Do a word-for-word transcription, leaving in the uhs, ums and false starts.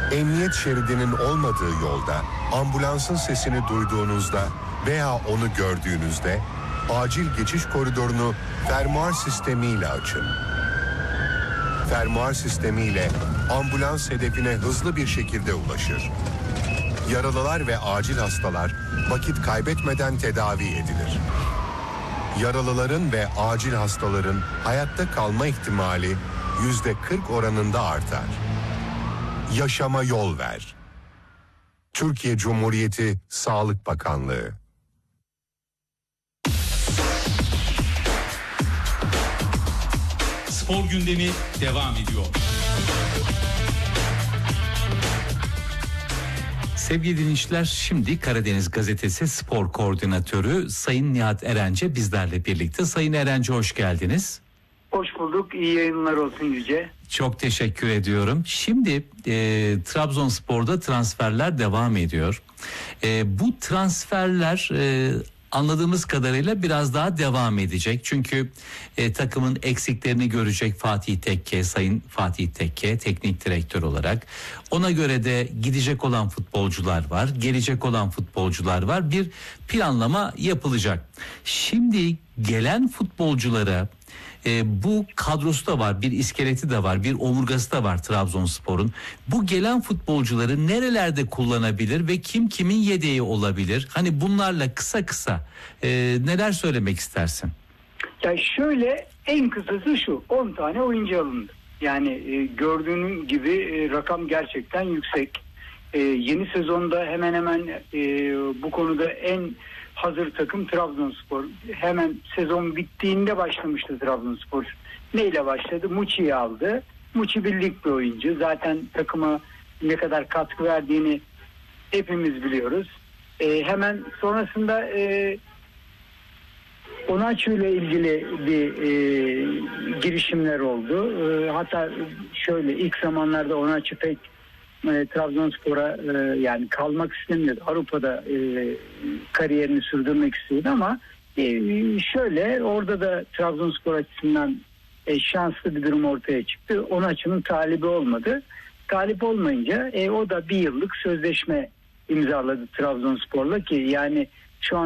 Emniyet şeridinin olmadığı yolda ambulansın sesini duyduğunuzda veya onu gördüğünüzde acil geçiş koridorunu fermuar sistemiyle açın. Fermuar sistemiyle ambulans hedefine hızlı bir şekilde ulaşır. Yaralılar ve acil hastalar vakit kaybetmeden tedavi edilir. Yaralıların ve acil hastaların hayatta kalma ihtimali yüzde kırk oranında artar. Yaşama yol ver. Türkiye Cumhuriyeti Sağlık Bakanlığı. Spor gündemi devam ediyor. Sevgili dinleyiciler, şimdi Karadeniz Gazetesi Spor Koordinatörü Sayın Nihat Erenç'e bizlerle birlikte. Sayın Erenç'e hoş geldiniz. Hoş bulduk. İyi yayınlar olsun Yüce. Çok teşekkür ediyorum. Şimdi e, Trabzonspor'da transferler devam ediyor. E, bu transferler e, anladığımız kadarıyla biraz daha devam edecek. Çünkü e, takımın eksiklerini görecek Fatih Tekke, Sayın Fatih Tekke teknik direktör olarak. Ona göre de gidecek olan futbolcular var, gelecek olan futbolcular var. Bir planlama yapılacak. Şimdi gelen futbolculara E, bu kadrosu da var, bir iskeleti de var, bir omurgası da var Trabzonspor'un. Bu gelen futbolcuları nerelerde kullanabilir ve kim kimin yedeği olabilir? Hani bunlarla kısa kısa e, neler söylemek istersin? Ya şöyle, en kısası şu: on tane oyuncu alındı. Yani e, gördüğünüz gibi e, rakam gerçekten yüksek. E, yeni sezonda hemen hemen e, bu konuda en hazır takım Trabzonspor. Hemen sezon bittiğinde başlamıştı Trabzonspor. Neyle başladı? Muçi'yi aldı. Muçi birlik bir oyuncu. Zaten takıma ne kadar katkı verdiğini hepimiz biliyoruz. E, hemen sonrasında e, Onaçu ile ilgili bir e, girişimler oldu. E, hatta şöyle, ilk zamanlarda Onaçu pek e, Trabzonspor'a e, yani kalmak istemiyordu. Avrupa'da e, kariyerini sürdürmek istiyordu ama e, şöyle orada da Trabzonspor açısından e, şanslı bir durum ortaya çıktı. Onaçu'nun talibi olmadı. Talip olmayınca e, o da bir yıllık sözleşme imzaladı Trabzonspor'la ki yani